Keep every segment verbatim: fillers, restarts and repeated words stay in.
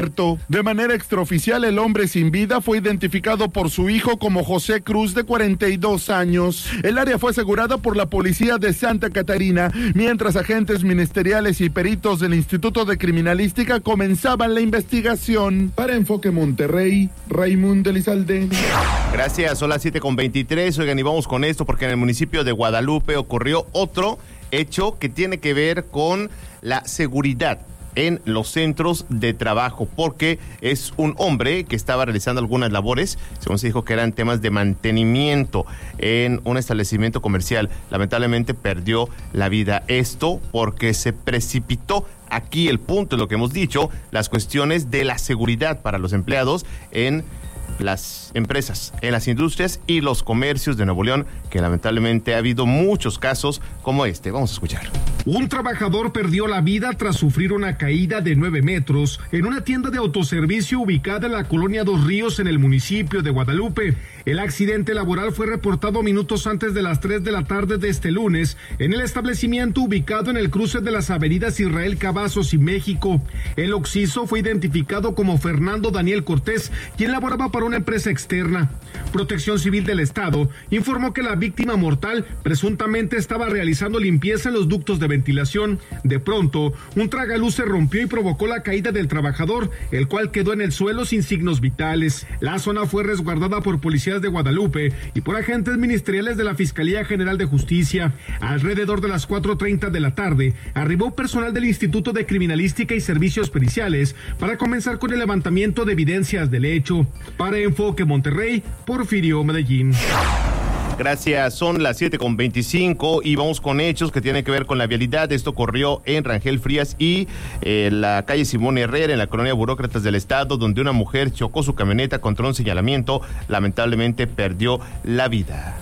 De manera extraoficial, el hombre sin vida fue identificado por su hijo como José Cruz, de cuarenta y dos años. El área fue asegurada por la policía de Santa Catarina, mientras agentes ministeriales y peritos del Instituto de Criminalística comenzaban la investigación. Para Enfoque Monterrey, Raimundo Elizalde. Gracias, son las siete con veintitrés. Oigan, y vamos con esto porque en el municipio de Guadalupe ocurrió otro hecho que tiene que ver con la seguridad en los centros de trabajo, porque es un hombre que estaba realizando algunas labores, según se dijo que eran temas de mantenimiento en un establecimiento comercial. Lamentablemente perdió la vida. Esto porque se precipitó. Aquí el punto es lo que hemos dicho, las cuestiones de la seguridad para los empleados en las empresas, en las industrias y los comercios de Nuevo León, que lamentablemente ha habido muchos casos como este. Vamos a escuchar. Un trabajador perdió la vida tras sufrir una caída de nueve metros en una tienda de autoservicio ubicada en la colonia Dos Ríos, en el municipio de Guadalupe. El accidente laboral fue reportado minutos antes de las tres de la tarde de este lunes en el establecimiento ubicado en el cruce de las avenidas Israel Cavazos y México. El occiso fue identificado como Fernando Daniel Cortés, quien laboraba para una empresa externa. Protección Civil del Estado informó que la víctima mortal presuntamente estaba realizando limpieza en los ductos de ventilación. De pronto, un tragaluz se rompió y provocó la caída del trabajador, el cual quedó en el suelo sin signos vitales. La zona fue resguardada por policías de Guadalupe y por agentes ministeriales de la Fiscalía General de Justicia. Alrededor de las cuatro treinta de la tarde, arribó personal del Instituto de Criminalística y Servicios Periciales para comenzar con el levantamiento de evidencias del hecho. Para Enfoque Monterrey, Porfirio Medellín. Gracias, son las siete con veinticinco y vamos con hechos que tienen que ver con la vialidad. Esto ocurrió en Rangel Frías y eh, la calle Simón Herrera, en la colonia Burócratas del Estado, donde una mujer chocó su camioneta contra un señalamiento. Lamentablemente perdió la vida.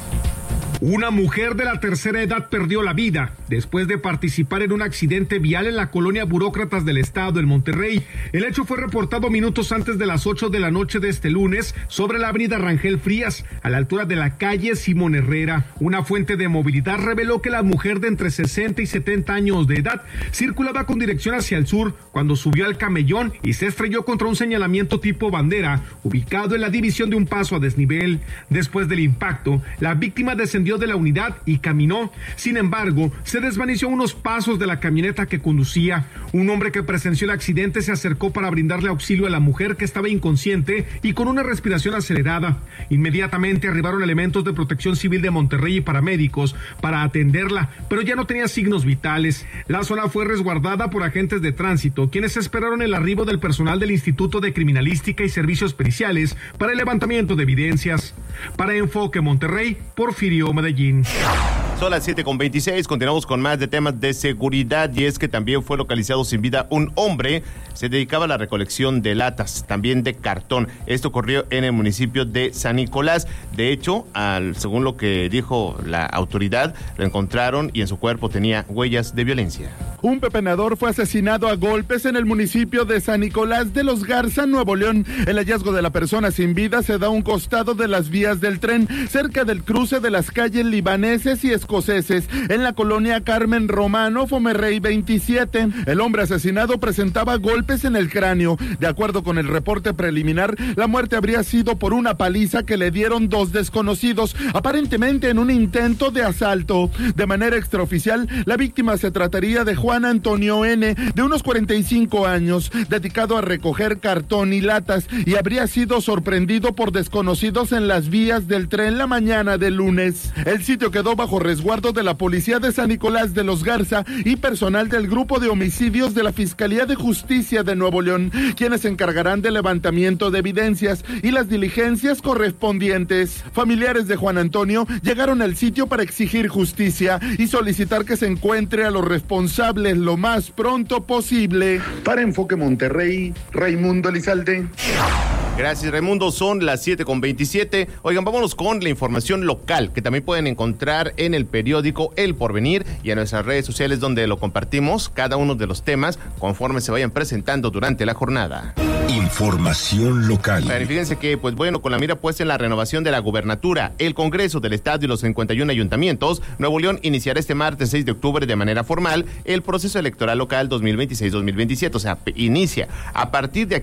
Una mujer de la tercera edad perdió la vida después de participar en un accidente vial en la colonia Burócratas del Estado, en Monterrey. El hecho fue reportado minutos antes de las ocho de la noche de este lunes sobre la avenida Rangel Frías, a la altura de la calle Simón Herrera. Una fuente de movilidad reveló que la mujer de entre sesenta y setenta años de edad circulaba con dirección hacia el sur cuando subió al camellón y se estrelló contra un señalamiento tipo bandera ubicado en la división de un paso a desnivel. Después del impacto, la víctima descendió de la unidad y caminó. Sin embargo, se desvaneció unos pasos de la camioneta que conducía. Un hombre que presenció el accidente se acercó para brindarle auxilio a la mujer, que estaba inconsciente y con una respiración acelerada. Inmediatamente arribaron elementos de Protección Civil de Monterrey y paramédicos para atenderla, pero ya no tenía signos vitales. La zona fue resguardada por agentes de tránsito, quienes esperaron el arribo del personal del Instituto de Criminalística y Servicios Periciales para el levantamiento de evidencias. Para Enfoque Monterrey, Porfirio Medellín. Son las siete con veintiséis, continuamos con más de temas de seguridad, y es que también fue localizado sin vida un hombre. Se dedicaba a la recolección de latas, también de cartón. Esto ocurrió en el municipio de San Nicolás. De hecho, al, según lo que dijo la autoridad, lo encontraron y en su cuerpo tenía huellas de violencia. Un pepenador fue asesinado a golpes en el municipio de San Nicolás de los Garza, Nuevo León. El hallazgo de la persona sin vida se da a un costado de las vías del tren, cerca del cruce de las calles Libaneses y Escoceses, en la colonia Carmen Romano, Fomerrey veintisiete. El hombre asesinado presentaba golpes en el cráneo. De acuerdo con el reporte preliminar, la muerte habría sido por una paliza que le dieron dos desconocidos, aparentemente en un intento de asalto. De manera extraoficial, la víctima se trataría de Juan Antonio N., de unos cuarenta y cinco años, dedicado a recoger cartón y latas, y habría sido sorprendido por desconocidos en las vías del tren la mañana del lunes. El sitio quedó bajo resguardo de la policía de San Nicolás de los Garza y personal del grupo de homicidios de la Fiscalía de Justicia de Nuevo León, quienes se encargarán del levantamiento de evidencias y las diligencias correspondientes. Familiares de Juan Antonio llegaron al sitio para exigir justicia y solicitar que se encuentre a los responsables lo más pronto posible. Para Enfoque Monterrey, Raimundo Elizalde. Gracias, Raimundo. Son las siete con veintisiete. Oigan, vámonos con la información local, que también pueden encontrar en el periódico El Porvenir y en nuestras redes sociales, donde lo compartimos, cada uno de los temas, conforme se vayan presentando durante la jornada. Información local. Bueno, fíjense que, pues bueno, con la mira puesta en la renovación de la gubernatura, el Congreso del Estado y los cincuenta y uno ayuntamientos, Nuevo León iniciará este martes seis de octubre de manera formal el proceso electoral local dos mil veintiséis dos mil veintisiete, o sea, inicia a partir de aquí.